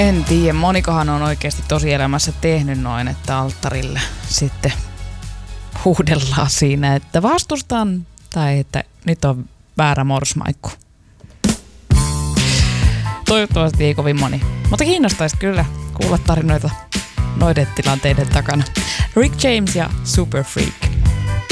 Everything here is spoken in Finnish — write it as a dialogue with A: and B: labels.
A: En tiedä, monikohan on oikeasti tosielämässä tehnyt noin, että alttarille sitten huudellaan siinä, että vastustan tai että nyt on väärä morsmaikku. Toivottavasti ei kovin moni, mutta kiinnostaisi kyllä kuulla tarinoita noiden tilanteiden takana. Rick James ja Super Freak.